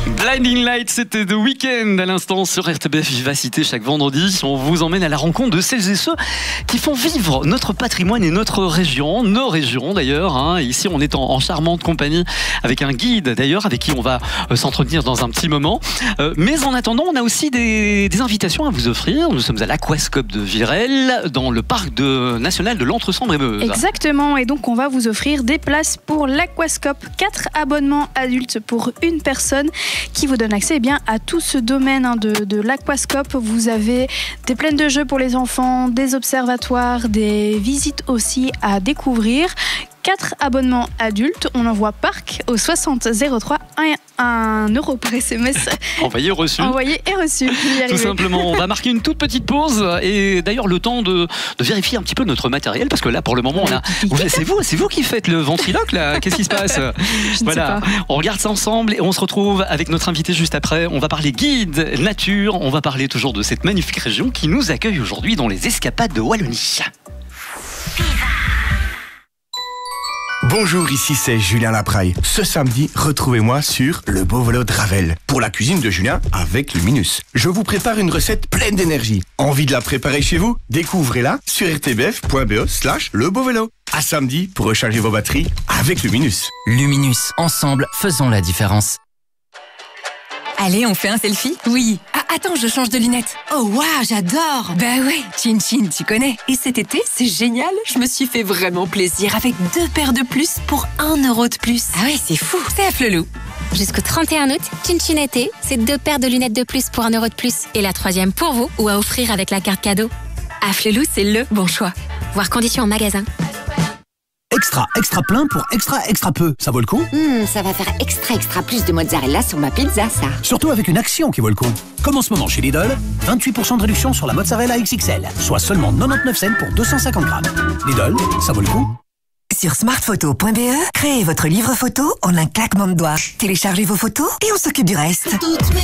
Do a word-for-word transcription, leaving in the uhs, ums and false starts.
Blinding Light, c'était The Weeknd à l'instant sur R T B F Vivacité. Chaque vendredi, on vous emmène à la rencontre de celles et ceux qui font vivre notre patrimoine et notre région, nos régions d'ailleurs. Hein. Ici, on est en, en charmante compagnie avec un guide d'ailleurs, avec qui on va euh, s'entretenir dans un petit moment. Euh, mais en attendant, on a aussi des, des invitations à vous offrir. Nous sommes à l'Aquascope de Virel, dans le parc de, national de l'Entre-Sambre-et-Meuse. Exactement, et donc on va vous offrir des places pour l'Aquascope. Quatre abonnements adultes pour une personne, qui vous donne accès eh bien, à tout ce domaine hein, de, de l'Aquascope. Vous avez des plaines de jeux pour les enfants, des observatoires, des visites aussi à découvrir. Quatre abonnements adultes, on envoie Parc au soixante zéro trois, un euro par S M S. Envoyé, reçu. Envoyé et reçu. Tout simplement, on va marquer une toute petite pause et d'ailleurs le temps de, de vérifier un petit peu notre matériel parce que là pour le moment on a. Ouais, c'est vous, c'est vous qui faites le ventriloque là. Qu'est-ce qui se passe? Je Voilà, on regarde ça ensemble et on se retrouve avec notre invité juste après. On va parler guide, nature, on va parler toujours de cette magnifique région qui nous accueille aujourd'hui dans les Escapades de Wallonie. Bonjour, ici c'est Julien Lapraille. Ce samedi, retrouvez-moi sur Le Beau Vélo de Ravel pour la cuisine de Julien avec Luminus. Je vous prépare une recette pleine d'énergie. Envie de la préparer chez vous? Découvrez-la sur rtbf.be slash le beau vélo. À samedi pour recharger vos batteries avec Luminus. Luminus, ensemble, faisons la différence. Allez, on fait un selfie? Oui. Ah, attends, je change de lunettes. Oh, waouh, j'adore. Bah ouais, Chin Chin, tu connais. Et cet été, c'est génial. Je me suis fait vraiment plaisir avec deux paires de plus pour un euro de plus. Ah ouais, c'est fou. C'est à Flelou. Jusqu'au trente et un août, Chin Chin été, c'est deux paires de lunettes de plus pour un euro de plus. Et la troisième pour vous ou à offrir avec la carte cadeau. À Flelou, c'est le bon choix. Voir conditions en magasin. Extra, extra plein pour extra, extra peu. Ça vaut le coup? Mmh, ça va faire extra, extra plus de mozzarella sur ma pizza, ça. Surtout avec une action qui vaut le coup. Comme en ce moment chez Lidl, vingt-huit pour cent de réduction sur la mozzarella X X L, soit seulement quatre-vingt-dix-neuf cents pour deux cent cinquante grammes. Lidl, ça vaut le coup. Sur smartphoto point b e, créez votre livre photo en un claquement de doigts. Téléchargez vos photos et on s'occupe du reste. Toutes mes